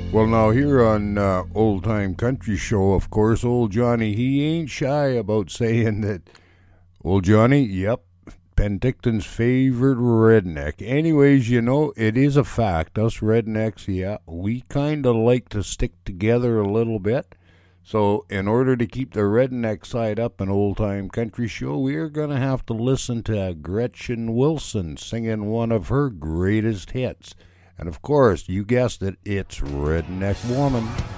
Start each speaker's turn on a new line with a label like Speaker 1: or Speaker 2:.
Speaker 1: Well, now here on Old Time Country Show, of course, old Johnny, he ain't shy about saying that. Old Johnny, yep, Penticton's favorite redneck. Anyways, it is a fact. Us rednecks, yeah, we kind of like to stick together a little bit. So, in order to keep the redneck side up in Old Time Country Show, we are going to have to listen to Gretchen Wilson singing one of her greatest hits. And of course, you guessed it, it's Redneck Woman.